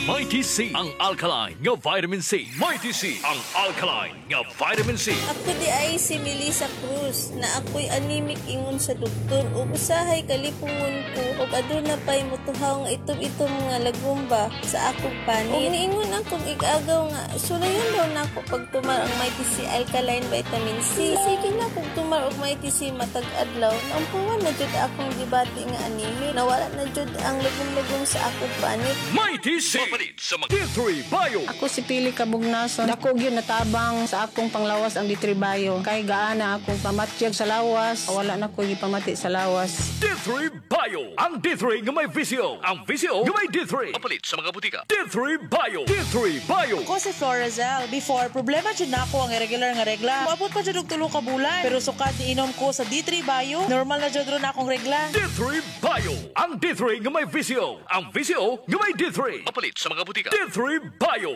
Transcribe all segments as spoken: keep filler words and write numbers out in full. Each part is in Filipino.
Mighty C, ang alkaline nga vitamin C. Mighty C, ang alkaline nga vitamin C. Ako di ay si Melissa Cruz na ako'y anemic ingon sa doktor ug usahay kalipungon ko ug aduna pay mutuhaw nga itom-itom nga lagumba sa akong panit. Ug niingon akong igagaw nga sulayan daw nako pag tumar ang Mighty C alkaline vitamin C. Sige na kung tumar og Mighty C matag adlaw. Nampuan na jud akong dibati nga anemic. Nawala na jud ang lagum-lagum sa akong panit. Mighty C, mapalit sa mga D three Bio. Ako si Pili Kabugnason. Dako gyud natabang sa akong panglawas ang D three Bio. Kay gaana akong pamatyag sa lawas. Wala na ko gipamati sa lawas. D three Bio. Ang D three nga may visio. Ang visio nga may D three. Mapalit sa mga butika. D three Bio. D three Bio. Ako si Florazel. Before, problema dyan na ako ang irregular nga regla. Maabot pa dyan og tulo ka bulan. Pero sukat iinom ko sa D three Bio, normal na dyan ron akong regla. D three Bio. Ang D three nga may visio. Ang visio nga may D three. Mapalit sa mga butika. D three Bio.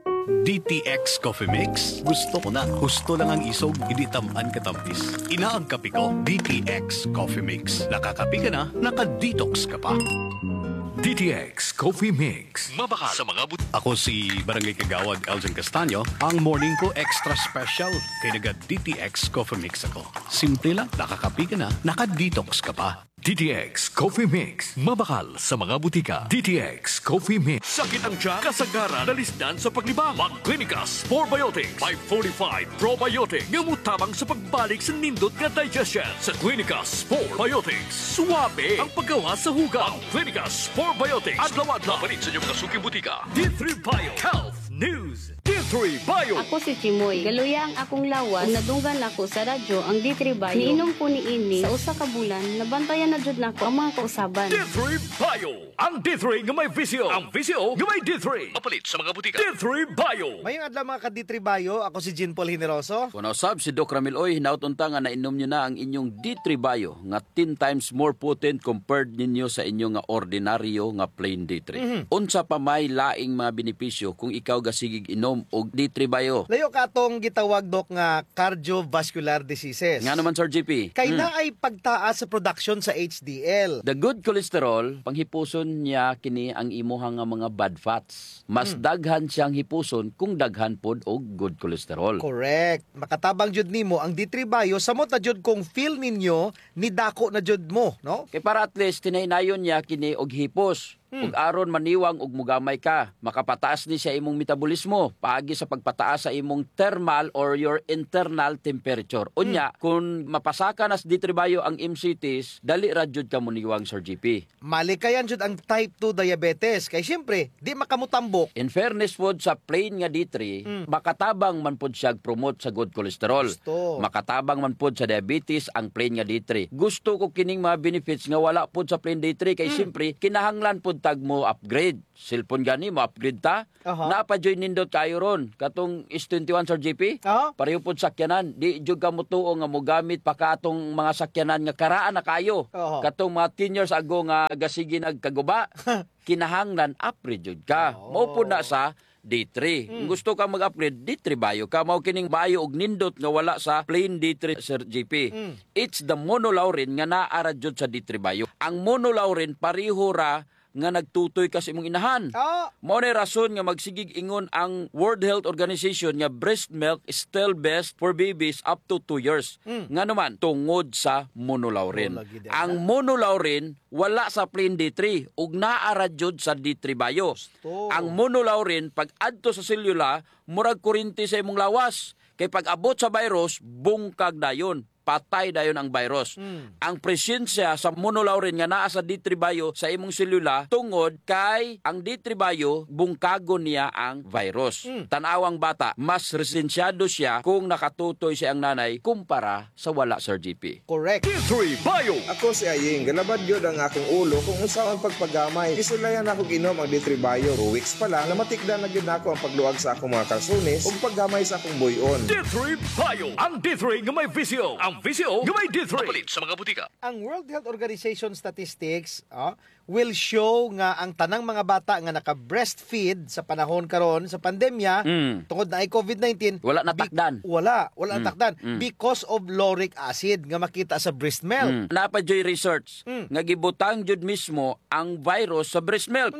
D T X Coffee Mix. Gusto ko na. Gusto lang ang isog, hindi tamaan katampis. Ina ang kape ko, D T X Coffee Mix. Nakakape ka na, naka-detox ka pa. D T X Coffee Mix. Mabaka sa mga but... Ako si Barangay Kagawad Elgin Castaño. Ang morning ko extra special. Kaya naga-D T X Coffee Mix ako. Simple lang, nakakape ka na, naka-detox ka pa. D T X Coffee Mix. Mabakal sa mga butika. D T X Coffee Mix. Sakit ang tiyan, kasagaran, nalisdan sa paglibang. Mag-Clinicas Probiotics five forty-five Probiotic. Ngamutabang sa pagbalik sa nindot nga digestion. Sa Clinicas Probiotics. Suwabe ang paggawa sa hugaw. Clinicas Probiotics. Adlaw-adlaw. Palit sa inyong mga suking butika. D three Bio Health News. D three Bio. Ako si Chimoy. Galuya ang akong lawas. Kung nadunggan ako sa radyo ang D three Bio. Niinom ko ni ini sa usa ka bulan. Nabantayan na jud nako ang mga kausaban. D three Bio. Ang D three nga may visio. Ang visio nga may D three. Mapalit sa mga butika. D three Bio. Mayong adlaw mga ka-D three Bio, ako si Jean Paul Generoso. Kung nausab si Doc Ramiloy, hinautunta nga nainom nyo na ang inyong D three Bio nga ten times more potent compared ninyo sa inyong nga ordinaryo nga plain D three. Mm-hmm. Unsa pa may laing mga benepisyo kung ikaw gasigig inom og D three Bio? Layo ka atong gitawag Doc nga cardiovascular diseases. Nga naman Sir G P. Kay Hmm. na ay pagtaas sa production sa H D L. The good cholesterol, panghipuson niya kini ang imuhang nga mga bad fats. Mas Hmm. daghan siyang hipuson kung daghan pod og good cholesterol. Correct. Makatabang jud nimo ang D three Bio samot na jud kung feel ninyo ni dako na jud mo, no? Kay para at least tinaynayon niya kini og hipos. Hmm. Ug aron maniwang ug mugamay ka, makapataas ni siya imong metabolismo paagi sa pagpataas sa imong thermal or your internal temperature. Unya, Hmm. kung mapasaka nas D three Bio ang M C Ts, dali ra jud ka muniwang Sir G P. Malikayan jud ang type two diabetes kay syempre di makamutambok. In fairness pod sa plain nga D three, Hmm. makatabang man pod siya promote sa good cholesterol. Gusto. Makatabang man pod sa diabetes ang plain nga D three. Gusto ko kining mga benefits nga wala pod sa plain D three kay Hmm. siyempre kinahanglan pod tag mo upgrade. Cellphone gani mo upgrade ta. Aha. Napa-join nindot kayo ron. Katong S twenty-one Sir G P. Aha. Pareho pod sakyanan. Di jud ka mutuo nga mogamit pa ka atong mga sakyanan nga karaan na kayo. Aha. Katong mga ten years ago nga gasigi nagkaguba. Kinahanglan upgrade jud ka. Mao pod na sa D three. Kung gusto ka mag-upgrade, D three Bio ka. Mao kining Bio og nindot nga wala sa plain D three Sir G P. It's the monolaurin nga naara jud sa D three Bio. Ang monolaurin pareho ra nga nagtutoy ka sa imong inahan. Ah, Mao ni rason nga magsigig ingon ang World Health Organization nga breast milk is still best for babies up to two years. Nga naman tungod sa monolaurin. Oh, lagi din. Ang monolaurin wala sa plain D three ug naara jud sa D three Bio. Gusto. Ang monolaurin pag adto sa selula murag kuryente sa imong lawas. Kay pag abot sa virus bungkag dayon. Patay dayon ang virus. Hmm. Ang presensya sa monolaurin nga naa sa D three Bio sa imong selula tungod kay ang D three Bio bungkago niya ang virus. Hmm. Tanawang bata, mas resensyado siya kung nakatutoy siya ang nanay kumpara sa wala Sir G P. correct. D three Bio. Ako si Aying, galabad yun ang akong ulo kung unsa ang pagpagamay. Isulayan ako ginom ang D three Bio. Two weeks pa lang, namatikdan na gyud ako ang pagluag sa akong mga kalsones ug paggamay sa akong buyon. D three Bio. Ang D three nga may visio. Ang visio nga may D three. Mapalit sa mga butika. Ang World Health Organization statistics ah, will show nga ang tanang mga bata nga naka-breastfeed sa panahon karon sa pandemya Mm. tungod na ay COVID nineteen Wala natakdan. wala wala Mm. natakdan Mm. because of lauric acid nga makita sa breast milk. Mm. Napajoy research Mm. nga gibutang jud mismo ang virus sa breast milk. Unya,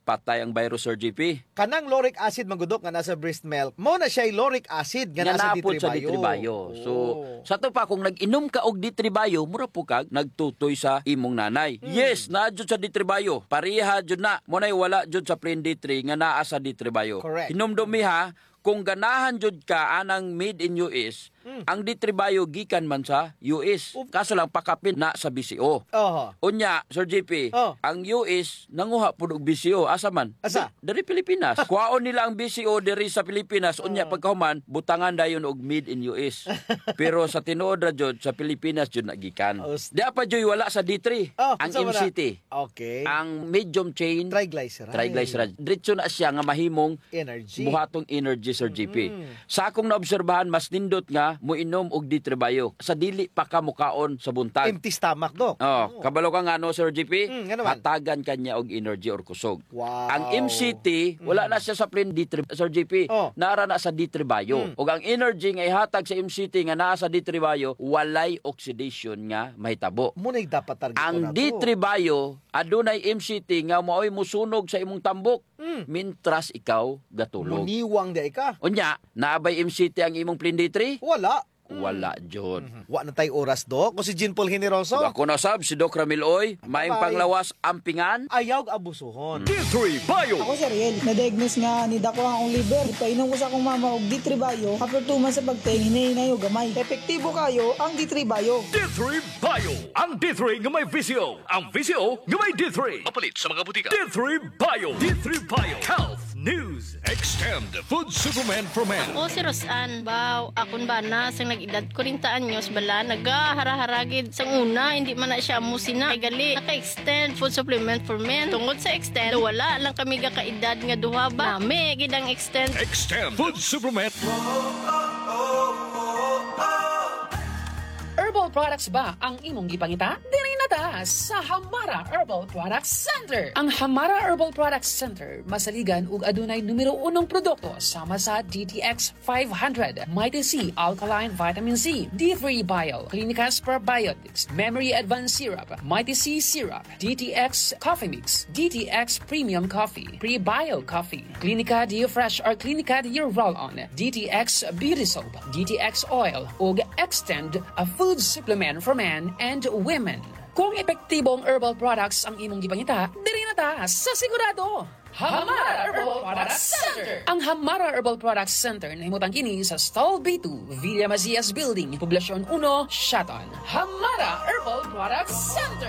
patay ang virus, Sir G P. Kanang lauric acid magudok nga nasa breast milk, mo na siya lauric acid nga nasa Nga napod sa ditribayo. ditribayo. So, sa to pa, kung nag-inom ka og ditribayo, mura po kag nagtutoy sa imong nanay. Hmm. Yes, na jud sa ditribayo. Pareha jud na. Munay wala jud sa plain ditri nga naa sa ditribayo. Correct. Hinumdumi ha, kung ganahan jud ka anang made in U S, Hmm. ang ditribayo gikan man sa U S. Kaso lang pakapin na sa B C O. Oho. Unya, Sir G P, Oh. ang U S nanguha pud og B C O. Asa man? Asa? Di- Dari Pilipinas. Kuhaon nila ang B C O diri sa Pilipinas. Unya, pagkahuman, butangan dayon og made in U S. Pero sa tinuod ra jud sa Pilipinas jud nagikan. Oh, s- Di pa jud wala sa D three. Oh, ang unsa man M na? C T. Okay. Ang medium chain Triglyceride. triglyceride. Diretso na siya nga mahimong Energy. buhatong energy, Sir G P. Sa akong naobserbahan, mas nindot nga muinom og ditribayo. Sa dili pa ka mukaon sa buntag. Empty stomach, Dok. Oh, kabalo ka nga no, Sir G P, Mm, nga naman. hatagan kanya og energy or kusog. Wow. Ang M C T, wala na siya sa plain D three, Sir G P. Oh. Nara na sa D three bayo. Mm. Ug ang energy nga ihatag sa M C T nga naa sa D three bayo, walay oxidation nga mahitabo. Mo na dapat target Ang na D to. three bayo, adunay M C T nga maoy musunog sa imong tambok. Mm. Mintras ikaw gatulog. Muniwang di ka. Unya, naabay M C T ang imong plain D three? Wala. Wala jud. Wa na tay oras, Dok. Ko si Jean Paul Generoso. Ako na sab si Doc Ramiloy, maing Bye-bye. panglawas ampingan. Ayaw abusuhon. Mm. D three Bio. Ako si Ariel, na-diagnose nga ni Dako ang liver. Ipainom ko sa akong mama og D three Bio. After two months sa pagtingin, hinahinay o gamay. Epektibo kayo ang D three Bio. D three Bio. Ang D three nga may V C O. Ang V C O nga may D three. Mapalit sa mga butika. D three Bio. D three Bio. Health News. Extend Food Supplement for Men. O si Rosan, baw, akon ba na sang nag-edad ko rin taan nyos bala, nagahara-haragid sang una, hindi man na siya amusina. Ay gali, naka-extend food supplement for men. Tungod sa extend, wala lang kami gakaedad nga duha ba. Nami, gidang extend. Extend Food Supplement. Herbal products ba ang imong gipangita? Diri na ta sa Hamara Herbal Products Center. Ang Hamara Herbal Products Center masaligan ug adunay numero unong produkto sama sa D T X five hundred, Mighty C Alkaline Vitamin C, D three Bio, Clinicas Probiotics, Memory Advanced Syrup, Mighty C Syrup, D T X Coffee Mix, D T X Premium Coffee, Pre-Bio Coffee, Clinica Dio Fresh or Clinica Dio Roll-On, D T X Beauty Soap, D T X Oil, ug Extend, a food supplement for men and women. Kung epektibong herbal products ang imong gipangita, diri na ta sa sigurado. Hamara Herbal Products Center. Ang Hamara Herbal Products Center na himutang kini sa Stall B two, Villa Macias Building, Poblasyon one, Shaton. Hamara Herbal Products Center.